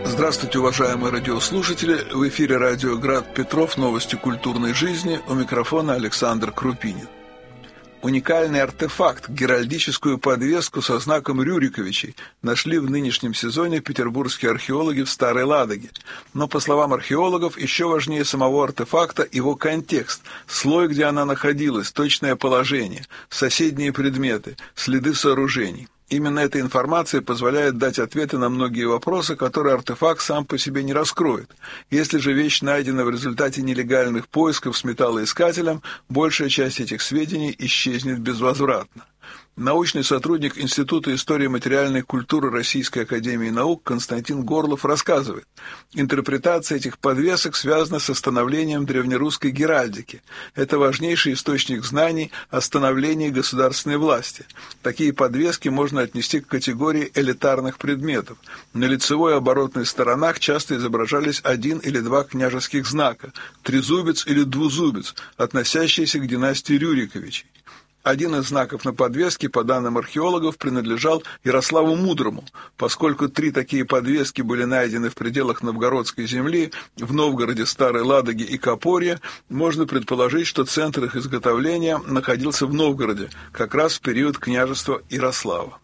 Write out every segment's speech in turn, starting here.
Здравствуйте, уважаемые радиослушатели! В эфире радио «Град Петров», новости культурной жизни. У микрофона Александр Крупинин. Уникальный артефакт, геральдическую подвеску со знаком Рюриковичей, нашли в нынешнем сезоне петербургские археологи в Старой Ладоге. Но, по словам археологов, еще важнее самого артефакта его контекст, слой, где она находилась, точное положение, соседние предметы, следы сооружений. Именно эта информация позволяет дать ответы на многие вопросы, которые артефакт сам по себе не раскроет. Если же вещь найдена в результате нелегальных поисков с металлоискателем, большая часть этих сведений исчезнет безвозвратно. Научный сотрудник Института истории материальной культуры Российской академии наук Константин Горлов рассказывает, интерпретация этих подвесок связана с становлением древнерусской геральдики. Это важнейший источник знаний о становлении государственной власти. Такие подвески можно отнести к категории элитарных предметов. На лицевой и оборотной сторонах часто изображались один или два княжеских знака – трезубец или двузубец, относящиеся к династии Рюриковичей. Один из знаков на подвеске, по данным археологов, принадлежал Ярославу Мудрому. Поскольку 3 такие подвески были найдены в пределах Новгородской земли, в Новгороде, Старой Ладоге и Копорье, можно предположить, что центр их изготовления находился в Новгороде, как раз в период княжества Ярослава.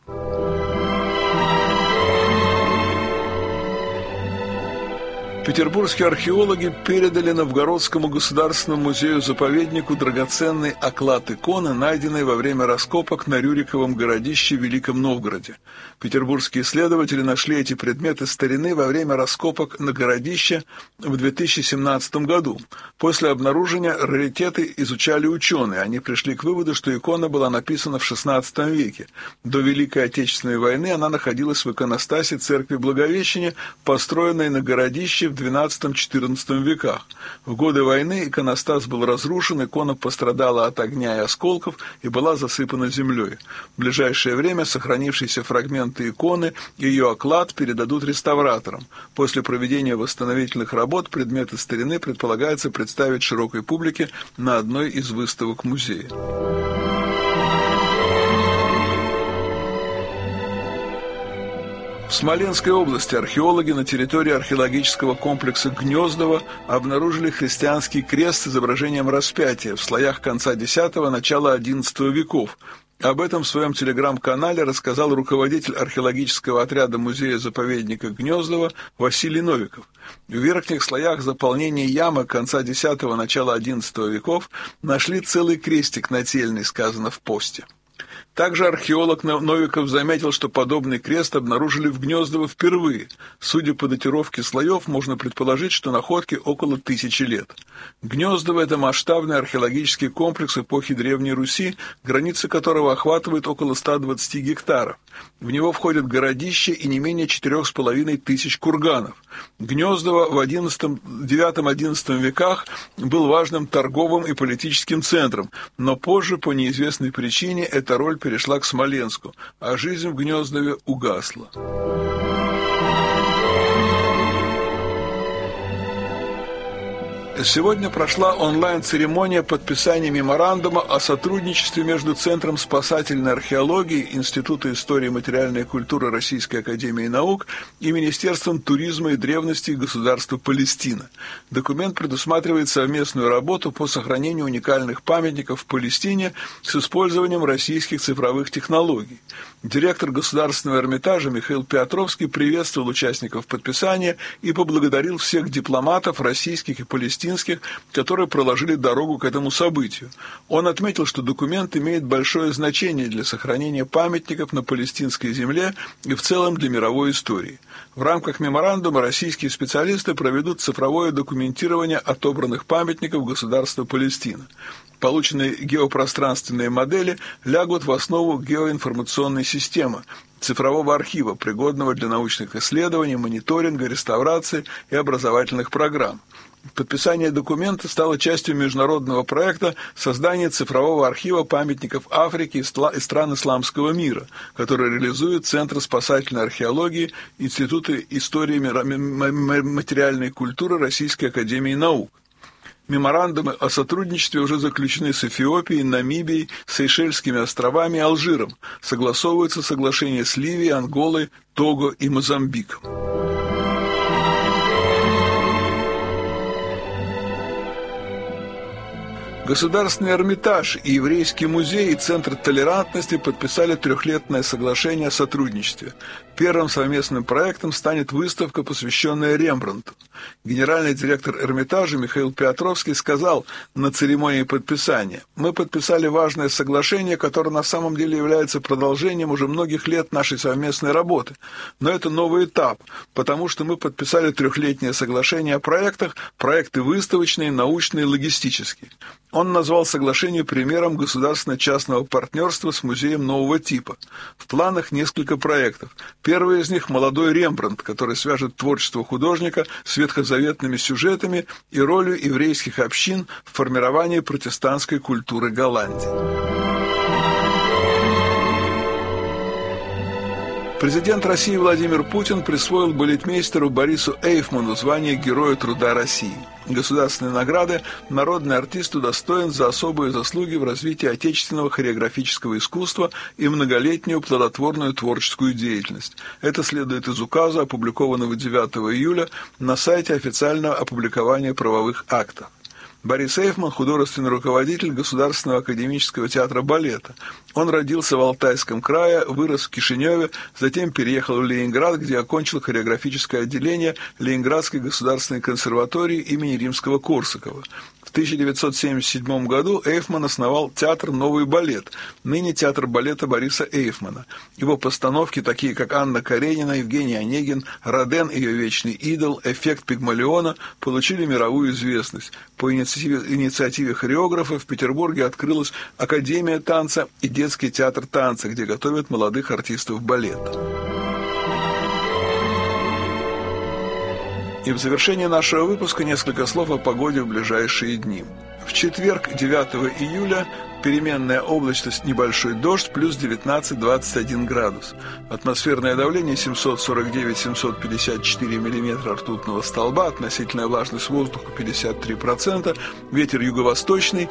Петербургские археологи передали Новгородскому государственному музею-заповеднику драгоценный оклад иконы, найденный во время раскопок на Рюриковом городище в Великом Новгороде. Петербургские исследователи нашли эти предметы старины во время раскопок на городище в 2017 году. После обнаружения раритеты изучали ученые. Они пришли к выводу, что икона была написана в XVI веке. До Великой Отечественной войны она находилась в иконостасе церкви Благовещения, построенной на городище в XII-XIV веках. В годы войны иконостас был разрушен, икона пострадала от огня и осколков и была засыпана землей. В ближайшее время сохранившиеся фрагменты иконы и ее оклад передадут реставраторам. После проведения восстановительных работ предметы старины предполагается представить широкой публике на одной из выставок музея. В Смоленской области археологи на территории археологического комплекса Гнездово обнаружили христианский крест с изображением распятия в слоях конца X – начала XI веков. Об этом в своем телеграм-канале рассказал руководитель археологического отряда музея-заповедника Гнездово Василий Новиков. В верхних слоях заполнения ямы конца X – начала XI веков нашли целый крестик нательный, сказано в посте. Также археолог Новиков заметил, что подобный крест обнаружили в Гнездово впервые. Судя по датировке слоев, можно предположить, что находке около 1000 лет. Гнездово – это масштабный археологический комплекс эпохи Древней Руси, границы которого охватывают около 120 гектаров. В него входят городища и не менее 4500 курганов. Гнездово в IX-XI веках был важным торговым и политическим центром, но позже, по неизвестной причине, эта роль перешла к Смоленску, а жизнь в Гнездове угасла. Сегодня прошла онлайн-церемония подписания меморандума о сотрудничестве между Центром спасательной археологии Института истории и материальной культуры Российской академии наук и Министерством туризма и древностей государства Палестина. Документ предусматривает совместную работу по сохранению уникальных памятников в Палестине с использованием российских цифровых технологий. Директор Государственного Эрмитажа Михаил Петровский приветствовал участников подписания и поблагодарил всех дипломатов российских и палестинских, которые проложили дорогу к этому событию. Он отметил, что документ имеет большое значение для сохранения памятников на палестинской земле и в целом для мировой истории. В рамках меморандума российские специалисты проведут цифровое документирование отобранных памятников государства Палестина. Полученные геопространственные модели лягут в основу геоинформационной системы, цифрового архива, пригодного для научных исследований, мониторинга, реставрации и образовательных программ. Подписание документа стало частью международного проекта создания цифрового архива памятников Африки и стран исламского мира, который реализует Центр спасательной археологии Института истории материальной культуры Российской академии наук. Меморандумы о сотрудничестве уже заключены с Эфиопией, Намибией, Сейшельскими островами и Алжиром. Согласовываются соглашения с Ливией, Анголой, Того и Мозамбиком. Государственный Эрмитаж и Еврейский музей и Центр толерантности подписали 3-летнее соглашение о сотрудничестве. Первым совместным проектом станет выставка, посвященная Рембрандту. Генеральный директор Эрмитажа Михаил Петровский сказал на церемонии подписания: «Мы подписали важное соглашение, которое на самом деле является продолжением уже многих лет нашей совместной работы. Но это новый этап, потому что мы подписали 3-летнее соглашение о проектах, проекты выставочные, научные, логистические». Он назвал соглашение примером государственно-частного партнерства с музеем нового типа. В планах несколько проектов. Первый из них – «Молодой Рембрандт», который свяжет творчество художника с ветхозаветными сюжетами и ролью еврейских общин в формировании протестантской культуры Голландии. Президент России Владимир Путин присвоил балетмейстеру Борису Эйфману звание Героя труда России. Государственной награды народный артист удостоен за особые заслуги в развитии отечественного хореографического искусства и многолетнюю плодотворную творческую деятельность. Это следует из указа, опубликованного 9 июля на сайте официального опубликования правовых актов. Борис Эйфман – художественный руководитель Государственного академического театра балета. Он родился в Алтайском крае, вырос в Кишиневе, затем переехал в Ленинград, где окончил хореографическое отделение Ленинградской государственной консерватории имени Римского-Корсакова. В 1977 году Эйфман основал театр «Новый балет», ныне театр балета Бориса Эйфмана. Его постановки, такие как «Анна Каренина», «Евгений Онегин», «Роден и ее вечный идол», «Эффект Пигмалиона», получили мировую известность. По инициативе хореографа в Петербурге открылась Академия танца и детский театр танца, где готовят молодых артистов балета. И в завершение нашего выпуска несколько слов о погоде в ближайшие дни. В четверг, 9 июля, переменная облачность, небольшой дождь, плюс 19-21 градус. Атмосферное давление 749-754 миллиметра ртутного столба, относительная влажность воздуха 53%, ветер юго-восточный